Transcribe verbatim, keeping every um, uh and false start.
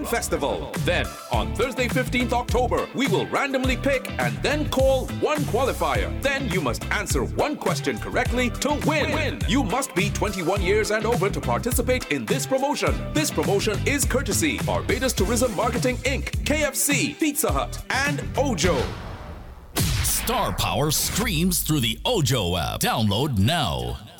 Rum Festival. Then, on Thursday, fifteenth October, we will randomly pick and then call one qualifier. Then you must answer one question correctly to win. win. You must be twenty-one years and over to participate in this promotion. This promotion is courtesy Barbados Tourism Marketing Incorporated, K F C, Pizza Hut, and Ojo. Star Power streams through the Ojo app. Download now.